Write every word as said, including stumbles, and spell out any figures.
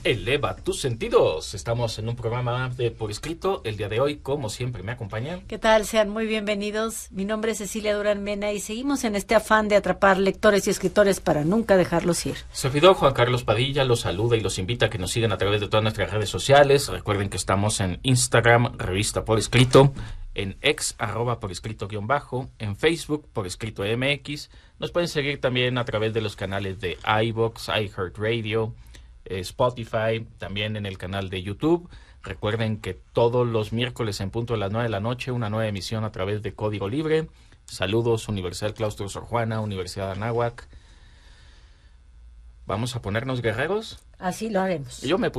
Eleva tus sentidos. Estamos en un programa de Por Escrito. El día de hoy, como siempre, me acompaña. ¿Qué tal? Sean muy bienvenidos. Mi nombre es Cecilia Durán Mena y seguimos en este afán de atrapar lectores y escritores para nunca dejarlos ir. Servidor Juan Carlos Padilla los saluda y los invita a que nos sigan a través de todas nuestras redes sociales. Recuerden que estamos en Instagram, Revista Por Escrito, en ex, arroba por escrito guión bajo, en Facebook, Por Escrito M X. Nos pueden seguir también a través de los canales de iVoox, iHeartRadio, Spotify, también en el canal de YouTube. Recuerden que todos los miércoles en punto de las nueve de la noche, una nueva emisión a través de Código Libre. Saludos, Universidad Claustro Sor Juana, Universidad Anáhuac. ¿Vamos a ponernos guerreros? Así lo haremos. Yo me